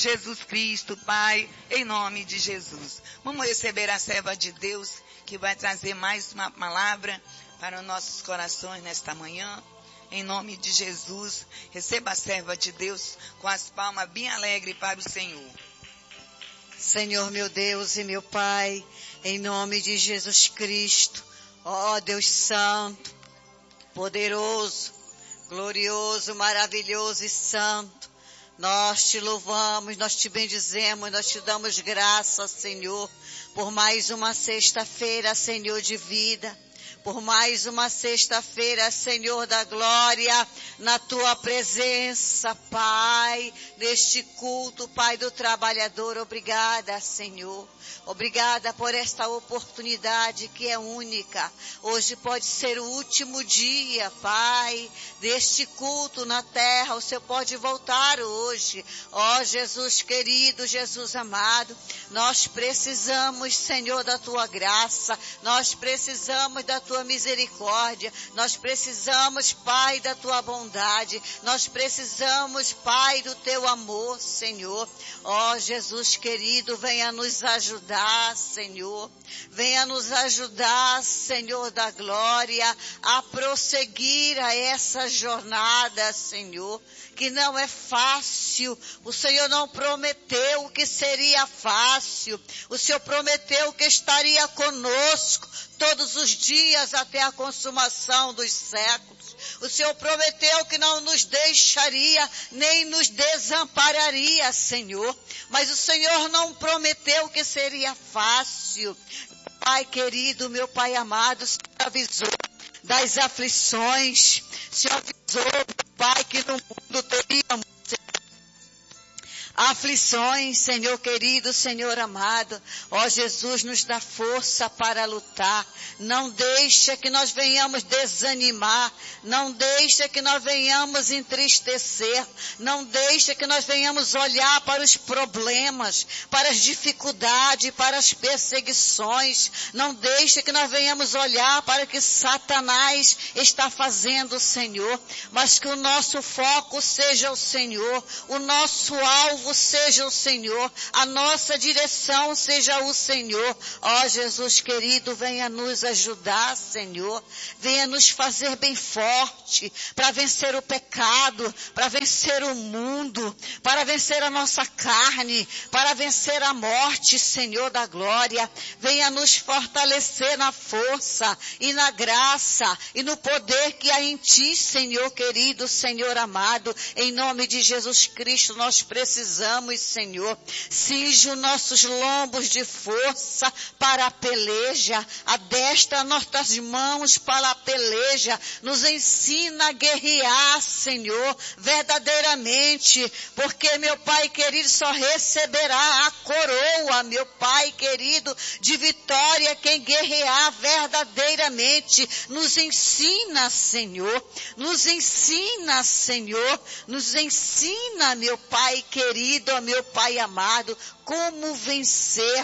Jesus Cristo, Pai, em nome de Jesus. Vamos receber a serva de Deus que vai trazer mais uma palavra para os nossos corações nesta manhã. Em nome de Jesus, receba a serva de Deus com as palmas bem alegres para o Senhor. Senhor meu Deus e meu Pai, em nome de Jesus Cristo, ó Deus Santo, poderoso, glorioso, maravilhoso e santo, nós te louvamos, nós te bendizemos, nós te damos graça, Senhor, por mais uma sexta-feira, Senhor, de vida, por mais uma sexta-feira, Senhor da glória, na tua presença, Pai, neste culto, Pai do trabalhador. Obrigada, Senhor. Obrigada por esta oportunidade que é única. Hoje pode ser o último dia, Pai, deste culto na terra. O Senhor pode voltar hoje. Ó Jesus querido, Jesus amado, nós precisamos, Senhor, da tua graça. Nós precisamos da tua misericórdia. Nós precisamos, Pai, da tua bondade. Nós precisamos, Pai, do teu amor, Senhor. Ó Jesus querido, venha nos ajudar, Senhor. Venha nos ajudar, Senhor da glória, a prosseguir a essa jornada, Senhor, que não é fácil. O Senhor não prometeu que seria fácil. O Senhor prometeu que estaria conosco todos os dias até a consumação dos séculos. O Senhor prometeu que não nos deixaria, nem nos desampararia, Senhor. Mas o Senhor não prometeu que seria fácil. Pai querido, meu Pai amado, o Senhor avisou das aflições. O Senhor avisou, Pai, que no mundo teríamos aflições, Senhor querido, Senhor amado. Ó Jesus, nos dá força para lutar. Não deixa que nós venhamos desanimar. Não deixa que nós venhamos entristecer. Não deixa que nós venhamos olhar para os problemas, para as dificuldades, para as perseguições. Não deixa que nós venhamos olhar para o que Satanás está fazendo, Senhor. Mas que o nosso foco seja o Senhor. O nosso alvo seja o Senhor, a nossa direção seja o Senhor. Ó Jesus querido, venha nos ajudar, Senhor. Venha nos fazer bem forte para vencer o pecado, para vencer o mundo, para vencer a nossa carne, para vencer a morte, Senhor da glória. Venha nos fortalecer na força e na graça e no poder que há em Ti, Senhor querido, Senhor amado. Em nome de Jesus Cristo nós precisamos, Senhor. Cinge os nossos lombos de força para a peleja. Adestra nossas mãos para a peleja. Nos ensina a guerrear, Senhor, verdadeiramente. Porque, meu Pai querido, só receberá a coroa, meu Pai querido, de vitória quem guerrear verdadeiramente. Nos ensina, Senhor. Nos ensina, Senhor. Nos ensina, meu Pai querido, meu Pai amado, como vencer.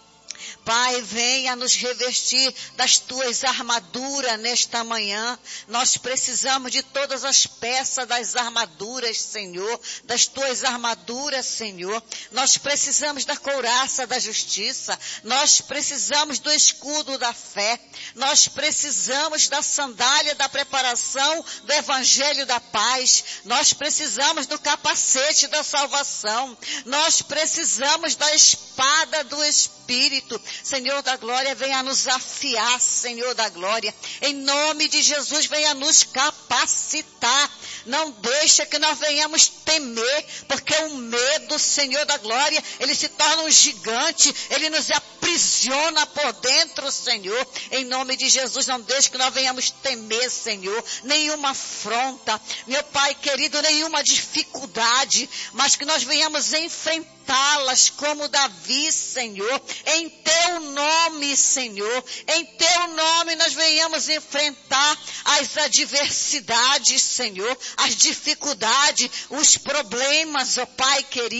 Pai, venha nos revestir das tuas armaduras nesta manhã. Nós precisamos de todas as peças das armaduras, Senhor, das tuas armaduras, Senhor. Nós precisamos da couraça da justiça. Nós precisamos do escudo da fé. Nós precisamos da sandália da preparação do evangelho da paz. Nós precisamos do capacete da salvação. Nós precisamos da espada do Espírito. Senhor da glória, venha nos afiar, Senhor da glória. Em nome de Jesus, venha nos capacitar. Não deixa que nós venhamos temer, porque o medo, Senhor da glória, ele se torna um gigante, ele nos aprisiona por dentro, Senhor. Em nome de Jesus, não deixa que nós venhamos temer, Senhor, nenhuma afronta, meu Pai querido, nenhuma dificuldade, mas que nós venhamos enfrentá-las como Davi, Senhor, em Teu nome, Senhor, em Teu nome nós venhamos enfrentar as adversidades, Senhor, as dificuldades, os problemas, ó Pai querido.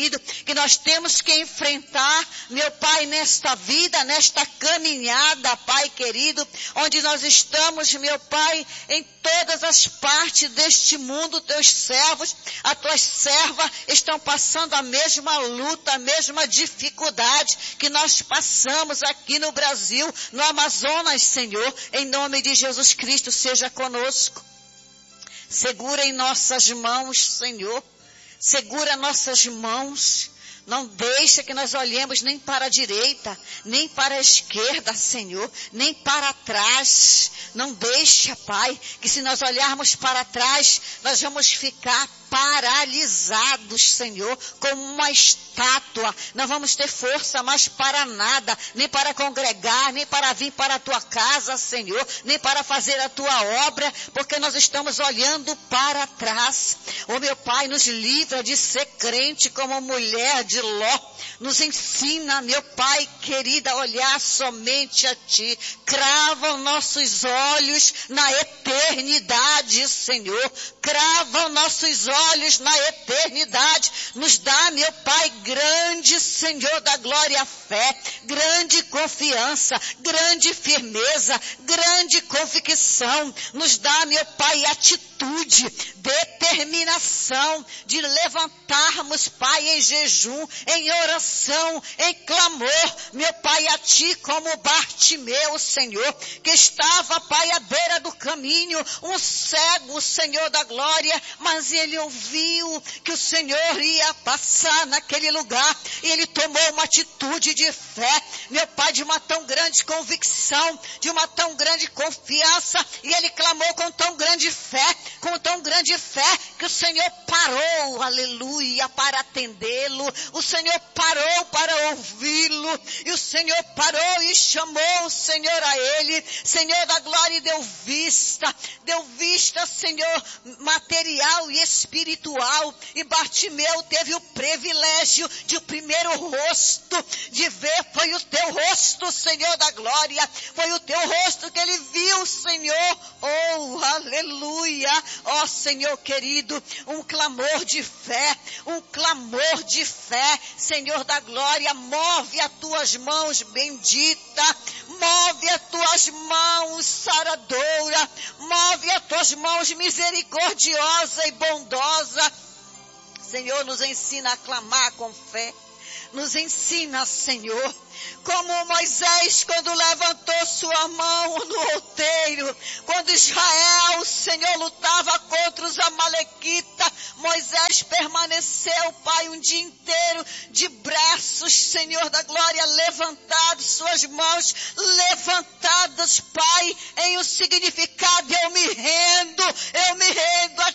querido, que nós temos que enfrentar, meu Pai, nesta vida, nesta caminhada, Pai querido, onde nós estamos, meu Pai, em todas as partes deste mundo, teus servos, as tuas servas estão passando a mesma luta, a mesma dificuldade que nós passamos aqui no Brasil, no Amazonas, Senhor. Em nome de Jesus Cristo, seja conosco. Segura em nossas mãos, Senhor. Segura nossas mãos. Não deixa que nós olhemos nem para a direita, nem para a esquerda, Senhor, nem para trás. Não deixa, Pai, que se nós olharmos para trás, nós vamos ficar paralisados, Senhor, como uma estátua. Não vamos ter força mais para nada, nem para congregar, nem para vir para a tua casa, Senhor, nem para fazer a tua obra, porque nós estamos olhando para trás. Oh, meu Pai, nos livra de ser crente como mulher de Ló. Nos ensina, meu Pai querido, a olhar somente a Ti. Crava os nossos olhos na eternidade, Senhor. Crava os nossos olhos na eternidade. Nos dá, meu Pai, grande Senhor da glória, fé, grande confiança, grande firmeza, grande convicção. Nos dá, meu Pai, atitude, determinação de levantarmos, Pai, em jejum, em oração, em clamor, meu Pai, a Ti como Bartimeu, Senhor, que estava, Pai, à beira do caminho, um cego, Senhor da glória, mas ele ouviu que o Senhor ia passar naquele lugar e ele tomou uma atitude de fé, meu Pai, de uma tão grande convicção, de uma tão grande confiança, e ele clamou com tão grande fé, que o Senhor parou, aleluia, para atendê-lo, o Senhor parou para ouvi-lo, e o Senhor parou e chamou o Senhor a ele, Senhor da glória, e deu vista, Senhor, material e espiritual, e Bartimeu teve o privilégio de o primeiro rosto, de ver, foi o teu rosto, Senhor da glória, foi o teu rosto que ele viu, Senhor, oh, aleluia, ó Senhor querido, um clamor de fé, Senhor da glória, move as tuas mãos bendita, move as tuas mãos saradora, move as tuas mãos misericordiosa e bondosa, Senhor, nos ensina a clamar com fé, nos ensina, Senhor, como Moisés, quando levantou sua mão no outeiro, quando Israel, Senhor, lutava contra os amalequitas, Moisés permaneceu, Pai, um dia inteiro de braços, Senhor da glória, levantados, suas mãos levantadas, Pai, em um significado, eu me rendo a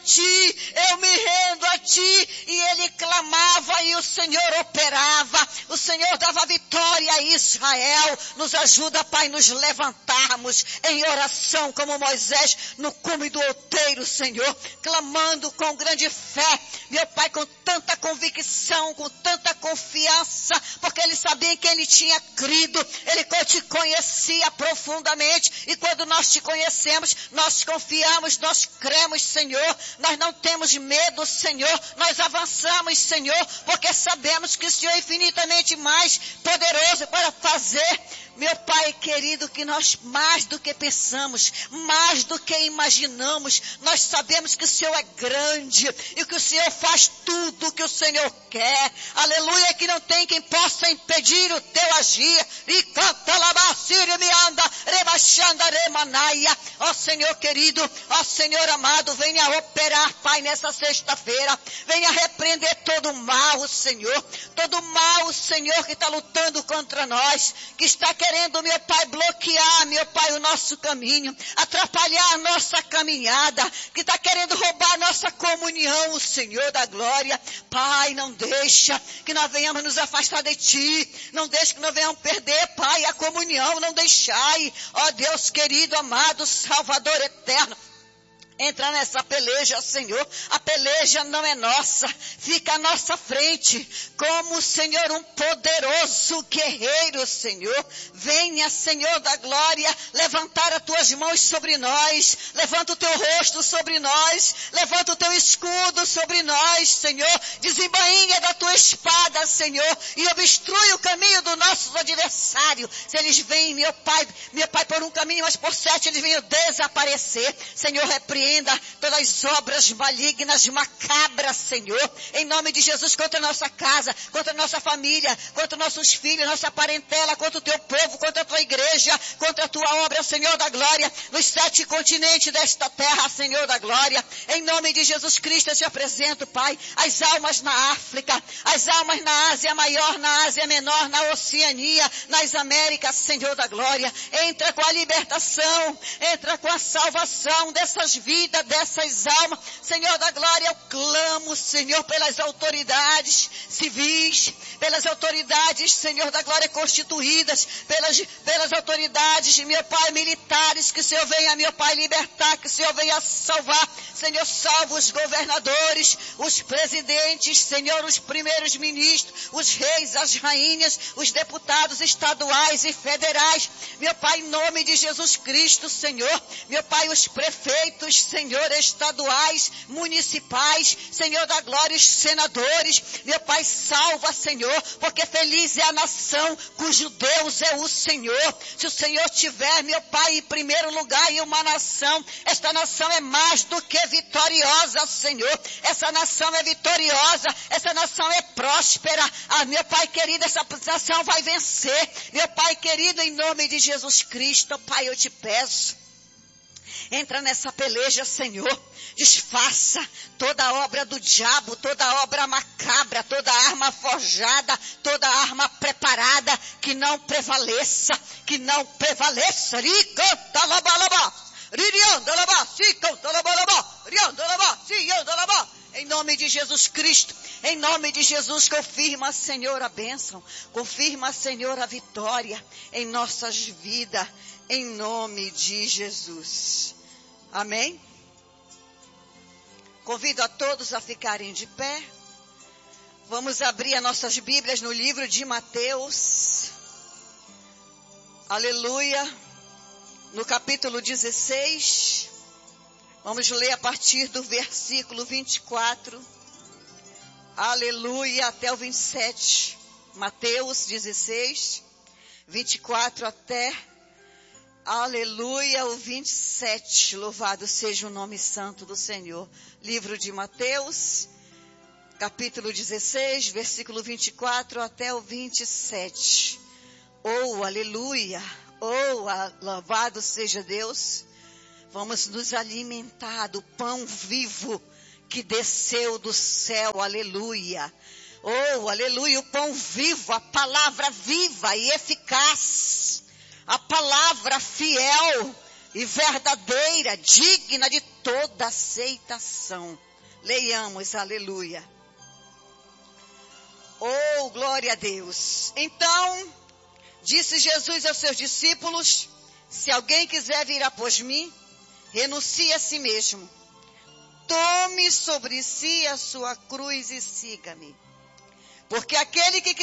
Ti, e ele clamava e o Senhor operava, o Senhor dava vitória a Israel. Nos ajuda, Pai, nos levantarmos em oração como Moisés no cume do outeiro, Senhor, clamando com grande fé, meu Pai, com tanta convicção, com tanta confiança, porque ele sabia em quem ele tinha crido, ele te conhecia profundamente, e quando nós te conhecemos, nós confiamos, nós cremos, Senhor, nós não temos medo, Senhor, nós avançamos, Senhor, porque sabemos que o Senhor é infinitamente mais poderoso para fazer, meu Pai querido, que nós mais do que pensamos, mais do que imaginamos, nós sabemos que o Senhor é grande e que o Senhor faz tudo o que o Senhor quer, aleluia, que não tem quem possa impedir o teu agir, e canta labacírio me anda, rebaixando a remanaia, ó Senhor querido, ó Senhor amado, venha operar, Pai, nessa sexta-feira, venha repreender todo o mal, Senhor, que está lutando contra nós, que está querendo, meu Pai, bloquear, meu Pai, o nosso caminho, atrapalhar a nossa caminhada, que está querendo roubar a nossa comunhão, o Senhor da glória. Pai, não deixa que nós venhamos nos afastar de Ti, não deixa que nós venhamos perder, Pai, a comunhão, não deixai, ó Deus querido, amado, Salvador eterno. Entra nessa peleja, Senhor. A peleja não é nossa. Fica à nossa frente. Como, Senhor, um poderoso guerreiro, Senhor. Venha, Senhor da glória, levantar as tuas mãos sobre nós. Levanta o teu rosto sobre nós. Levanta o teu escudo sobre nós, Senhor. Desembainha da tua espada, Senhor. E obstrui o caminho dos nossos adversários. Se eles vêm, meu Pai, por um caminho, mas por 7 eles vêm desaparecer. Senhor, repreenda todas as obras malignas, macabras, Senhor, em nome de Jesus, contra a nossa casa, contra a nossa família, contra nossos filhos, nossa parentela, contra o teu povo, contra a tua igreja, contra a tua obra, Senhor da glória, nos 7 continentes desta terra, Senhor da glória, em nome de Jesus Cristo, eu te apresento, Pai, as almas na África, as almas na Ásia Maior, na Ásia Menor, na Oceania, nas Américas, Senhor da glória, entra com a libertação, entra com a salvação dessas vidas, dessas almas, Senhor da glória, eu clamo, Senhor, pelas autoridades civis, pelas autoridades, Senhor da glória, constituídas, pelas autoridades, meu Pai, militares, que o Senhor venha, meu Pai, libertar, que o Senhor venha salvar, Senhor, salva os governadores, os presidentes, Senhor, os primeiros ministros, os reis, as rainhas, os deputados estaduais e federais, meu Pai, em nome de Jesus Cristo, Senhor, meu Pai, os prefeitos, Senhor, estaduais, municipais, Senhor da glória, os senadores, meu Pai, salva, Senhor, porque feliz é a nação cujo Deus é o Senhor. Se o Senhor tiver, meu Pai, em primeiro lugar em uma nação, esta nação é mais do que vitoriosa, Senhor. Essa nação é vitoriosa, essa nação é próspera. Ah, meu Pai querido, essa nação vai vencer. Meu Pai querido, em nome de Jesus Cristo, Pai, eu te peço. Entra nessa peleja, Senhor, desfaça toda a obra do diabo, toda a obra macabra, toda a arma forjada, toda a arma preparada, que não prevaleça, em nome de Jesus Cristo, em nome de Jesus, confirma, Senhor, a bênção, confirma, Senhor, a vitória em nossas vidas, em nome de Jesus. Amém? Convido a todos a ficarem de pé. Vamos abrir as nossas Bíblias no livro de Mateus. Aleluia. No capítulo 16. Vamos ler a partir do versículo 24. Aleluia, até o 27. Mateus 16, 24 até, aleluia, o 27. Louvado seja o nome santo do Senhor. Livro de Mateus, capítulo 16, versículo 24 até o 27. Oh, aleluia, oh, louvado seja Deus. Vamos nos alimentar do pão vivo que desceu do céu, aleluia. Oh, aleluia, o pão vivo, a palavra viva e eficaz, a palavra fiel e verdadeira, digna de toda aceitação. Leiamos, aleluia. Oh, glória a Deus. Então, disse Jesus aos seus discípulos, se alguém quiser vir após mim, renuncie a si mesmo. Tome sobre si a sua cruz e siga-me. Porque aquele que